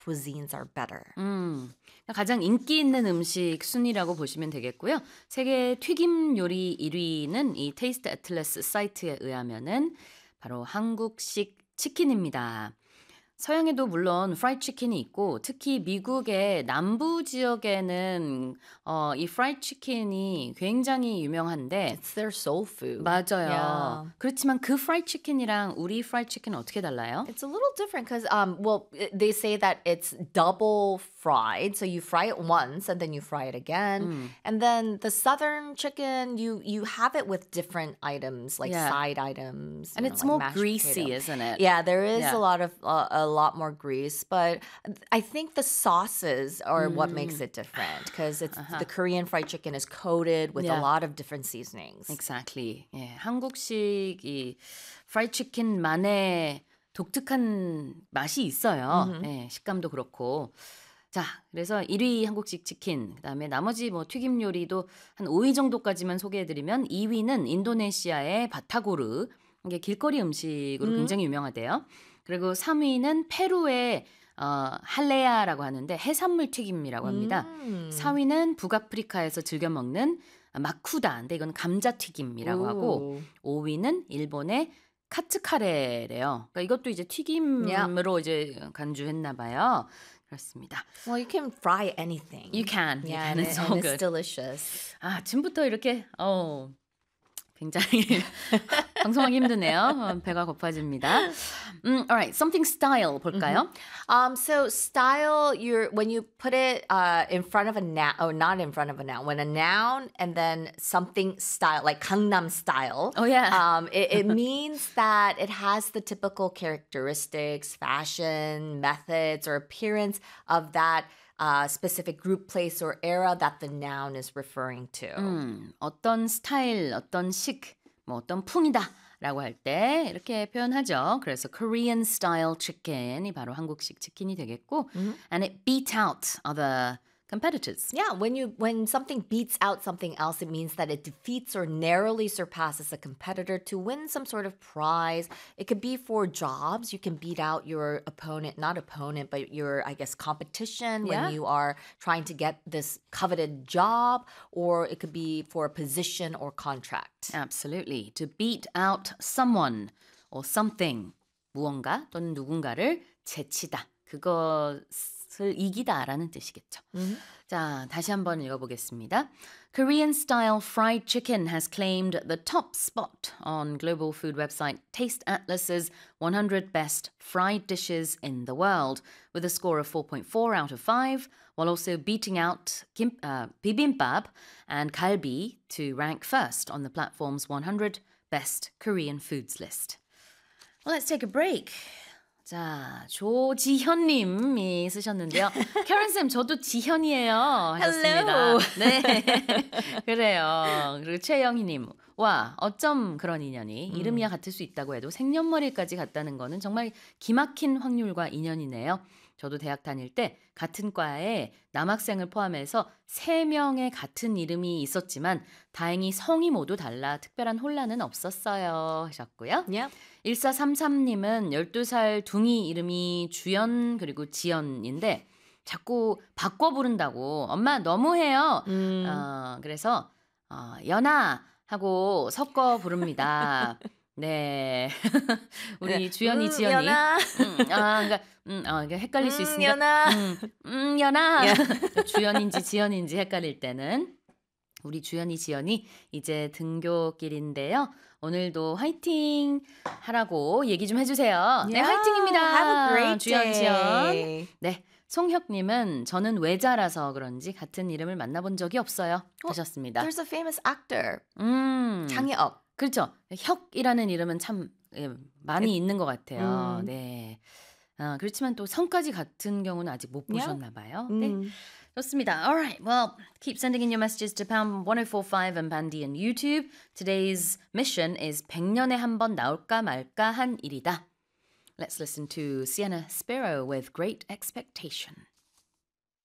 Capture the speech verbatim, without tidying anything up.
cuisines are better. 음, 가장 인기 있는 음식 순위라고 보시면 되겠고요. 세계 튀김 요리 일 위는 이 테이스트 애틀래스 사이트에 의하면은 바로 한국식 치킨입니다. 서양에도 물론 프라이드 치킨이 있고 특히 미국의 남부 지역에는 어, 이 프라이드 치킨이 굉장히 유명한데 It's their soul food. 맞아요. Yeah. 그렇지만 그 프라이드 치킨이랑 우리 프라이드 치킨은 어떻게 달라요? It's a little different because, um, well, it- they say that it's double fried. So you fry it once and then you fry it again. And then the southern chicken, you you have it with different items, like Yeah. side items. And you know, it's like more mashed greasy, potato. isn't it? Yeah, there is Yeah. a lot of uh, a lot more grease, but I think the sauces are what makes it different because it's the Korean fried chicken is coated with Yeah. a lot of different seasonings. Exactly. 예, 한국식 이 프라이드 치킨만의 독특한 맛이 있어요. 예, 식감도 그렇고. 자, 그래서 일 위 한국식 치킨, 그다음에 나머지 뭐 튀김 요리도 한 오 위 정도까지만 소개해드리면 이 위는 인도네시아의 바타고르, 이게 길거리 음식으로 굉장히 유명하대요. 그리고 삼 위는 페루의 어, 할레야라고 하는데 해산물 튀김이라고 합니다. 사 위는 북아프리카에서 즐겨 먹는 마쿠다, 근데 이건 감자튀김이라고 하고 오 위는 일본의 카츠카레래요. 그러니까 이것도 이제 튀김으로 이제 간주했나 봐요. 그렇습니다. Well, you can fry anything. You can. You Yeah, can. and, It's it- so and good. it's delicious. 아, 지금부터 이렇게 어 굉장히 방송하기 힘드네요. 어, 배가 고파집니다. 음, alright, something style 볼까요? Um, so style, you're when you put it uh, in front of a noun, or not in front of a noun, when a noun and then something style, like Gangnam style. Oh, yeah. Um, it, it means that it has the typical characteristics, fashion, methods, or appearance of that uh, specific group, place, or era that the noun is referring to. 음, 어떤 스타일, 어떤 식, 뭐 어떤 풍이다 라고 할 때 이렇게 표현하죠. 그래서 Korean style chicken이 바로 한국식 치킨이 되겠고 and it beat out other competitors. Yeah, when you when something beats out something else, it means that it defeats or narrowly surpasses a competitor to win some sort of prize. It could be for jobs. You can beat out your opponent, not opponent, but your, I guess, competition Yeah. when you are trying to get this coveted job, or it could be for a position or contract. Absolutely. To beat out someone or something. 무언가 또는 누군가를 제치다. 그것을 이기다라는 뜻이겠죠. 자, 다시 한번 읽어보겠습니다. Korean style fried chicken has claimed the top spot on global food website Taste Atlas's one hundred best fried dishes in the world with a score of four point four out of five, while also beating out kim, uh, bibimbap and galbi to rank first on the platform's one hundred best Korean foods list. Well, let's take a break. 자, 조지현님이 쓰셨는데요. 캐런쌤, 저도 지현이에요. 하셨습니다. Hello. 네, 그래요. 그리고 최영희님, 와, 어쩜 그런 인연이 이름이야 같을 수 있다고 해도 생년월일까지 같다는 거는 정말 기막힌 확률과 인연이네요. 저도 대학 다닐 때 같은 과에 남학생을 포함해서 세 명의 같은 이름이 있었지만 다행히 성이 모두 달라 특별한 혼란은 없었어요 하셨고요. Yeah. 일사삼삼님은 열두 살 둥이 이름이 주연 그리고 지연인데 자꾸 바꿔 부른다고 엄마 너무해요. 어, 그래서 어, 연아 하고 섞어 부릅니다. 네. 우리 주연이 음, 지연이 연아. 음, 아, 그러니까 음, 아, 그러니까 헷갈릴 수 음, 있으니까 연아. 음, 음, 연아. 주연인지 지연인지 헷갈릴 때는 우리 주연이 지연이 이제 등교길인데요. 오늘도 화이팅 하라고 얘기 좀 해주세요. 네, Yeah, 화이팅입니다. Have a great 주연, day. 지연. 네, 송혁님은 저는 외자라서 그런지 같은 이름을 만나본 적이 없어요. 하셨습니다. There's a famous actor, 음, 장혜업. 그렇죠. 혁이라는 이름은 참 예, 많이 있는 것 같아요. 음. 네. 아, 그렇지만 또 성까지 같은 경우는 아직 못 Yeah. 보셨나 봐요. 네. 음. 좋습니다. All right. Well, keep sending in your messages to pound ten forty-five and Bandy and YouTube. Today's mission is 백 년에 한 번 나올까 말까 한 일이다. Let's listen to Sienna Sparrow with Great Expectation.